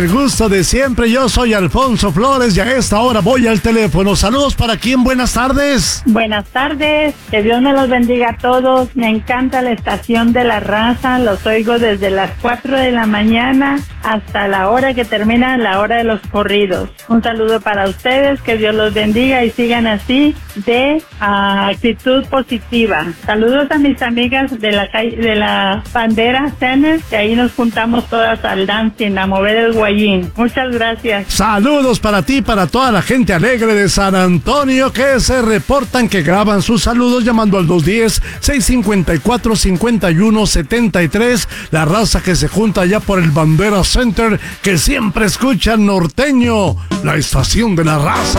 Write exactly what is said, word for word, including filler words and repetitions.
el gusto de siempre. Yo soy Alfonso Flores y a esta hora voy al teléfono. Saludos para quién, buenas tardes. Buenas tardes, que Dios me los bendiga a todos. Me encanta la estación de la raza, los oigo desde las cuatro de la mañana hasta la hora que termina la hora de los corridos. Un saludo para ustedes, que Dios los bendiga y sigan así de uh, actitud positiva. Saludos a mis amigas de la calle, de la Bandera Center, que ahí nos juntamos todas al dancing, a mover el guayín. Muchas gracias. Saludos para ti, para toda la gente alegre de San Antonio que se reportan, que graban sus saludos llamando al dos uno cero, seis cinco cuatro, cinco uno siete tres. La raza que se junta allá por el Bandera Center, que siempre escucha Norteño, la estación de la raza.